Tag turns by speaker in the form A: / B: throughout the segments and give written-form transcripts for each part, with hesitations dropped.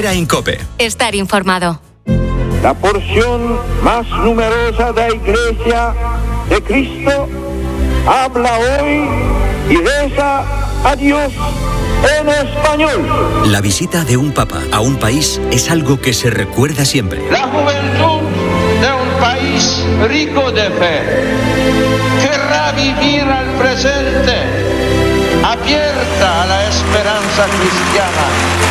A: Herrera en COPE.
B: Estar informado.
C: La porción más numerosa de la Iglesia de Cristo habla hoy y reza a Dios en español.
A: La visita de un papa a un país es algo que se recuerda siempre.
D: La juventud de un país rico de fe querrá vivir al presente, abierta a la esperanza cristiana.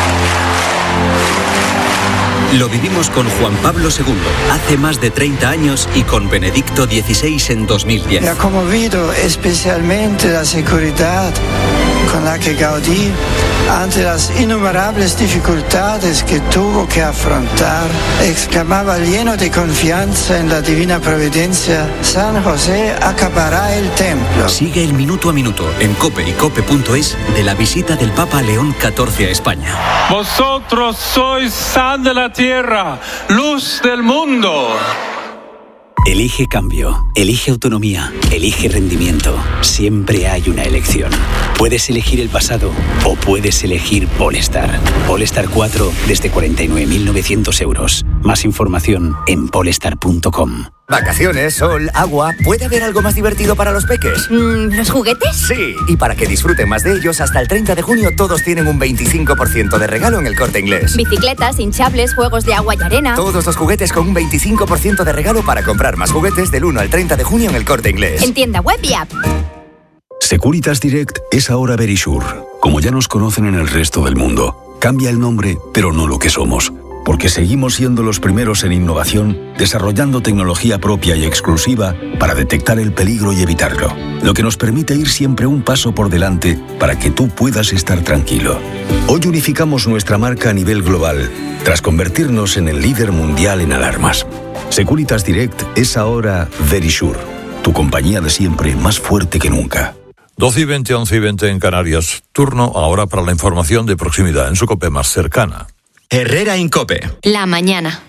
A: Lo vivimos con Juan Pablo II hace más de 30 años y con Benedicto XVI en 2010.
E: Me ha conmovido especialmente la seguridad con la que Gaudí, ante las innumerables dificultades que tuvo que afrontar, exclamaba lleno de confianza en la divina providencia: San José acabará el templo.
A: Sigue el minuto a minuto en COPE y COPE.es de la visita del Papa León XIV a España.
F: Vosotros sois sal de la tierra, luz del mundo.
G: Elige cambio, elige autonomía, elige rendimiento. Siempre hay una elección. Puedes elegir el pasado o puedes elegir Polestar. Polestar 4 desde 49.900 euros. Más información en polestar.com.
H: Vacaciones, sol, agua. ¿Puede haber algo más divertido para los peques?
B: ¿Los juguetes?
H: Sí, y para que disfruten más de ellos, hasta el 30 de junio todos tienen un 25% de regalo en El Corte Inglés.
B: Bicicletas, hinchables, juegos de agua y arena.
H: Todos los juguetes con un 25% de regalo para comprar más juguetes del 1 al 30 de junio en El Corte Inglés.
B: En tienda web y app.
I: Securitas Direct es ahora Verisure. Como ya nos conocen en el resto del mundo, cambia el nombre, pero no lo que somos. Porque seguimos siendo los primeros en innovación, desarrollando tecnología propia y exclusiva para detectar el peligro y evitarlo. Lo que nos permite ir siempre un paso por delante para que tú puedas estar tranquilo. Hoy unificamos nuestra marca a nivel global, tras convertirnos en el líder mundial en alarmas. Securitas Direct es ahora Verisure, tu compañía de siempre más fuerte que nunca.
J: 12:20, 11:20 en Canarias. Turno ahora para la información de proximidad en su COPE más cercana.
A: Herrera en COPE.
B: La mañana.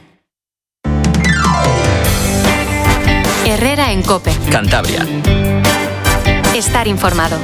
B: Herrera en COPE.
A: Cantabria.
B: Estar informado.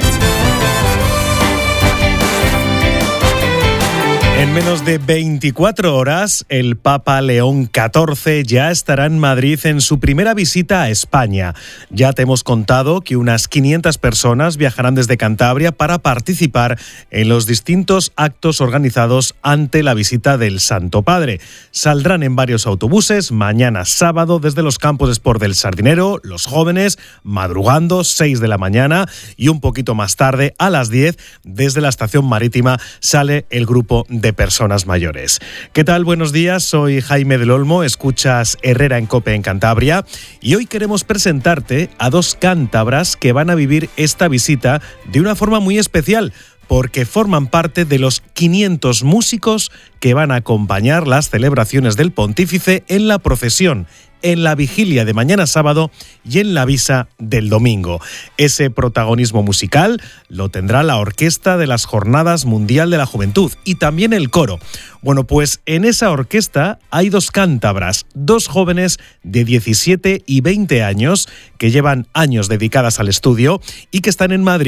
K: En menos de 24 horas, el Papa León XIV ya estará en Madrid en su primera visita a España. Ya te hemos contado que unas 500 personas viajarán desde Cantabria para participar en los distintos actos organizados ante la visita del Santo Padre. Saldrán en varios autobuses mañana sábado desde los campos de Sport del Sardinero, los jóvenes madrugando 6 de la mañana y un poquito más tarde a las 10 desde la estación marítima sale el grupo de personas mayores. ¿Qué tal? Buenos días, soy Jaime del Olmo, escuchas Herrera en COPE en Cantabria y hoy queremos presentarte a dos cántabras que van a vivir esta visita de una forma muy especial, porque forman parte de los 500 músicos que van a acompañar las celebraciones del Pontífice en la procesión, en la vigilia de mañana sábado y en la misa del domingo. Ese protagonismo musical lo tendrá la Orquesta de las Jornadas Mundial de la Juventud y también el coro. Bueno, pues en esa orquesta hay dos cántabras, dos jóvenes de 17 y 20 años que llevan años dedicadas al estudio y que están en Madrid